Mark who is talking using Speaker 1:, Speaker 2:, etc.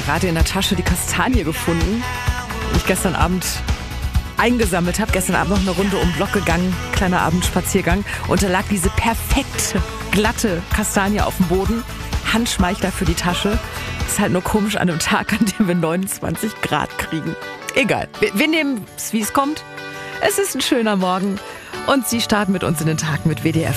Speaker 1: gerade in der Tasche die Kastanie gefunden, die ich gestern Abend eingesammelt habe. Gestern Abend noch eine Runde um den Block gegangen, kleiner Abendspaziergang. Und da lag diese perfekte, glatte Kastanie auf dem Boden. Handschmeichler für die Tasche. Ist halt nur komisch an einem Tag, an dem wir 29 Grad kriegen. Egal, wir nehmen es, wie es kommt. Es ist ein schöner Morgen und Sie starten mit uns in den Tag mit WDR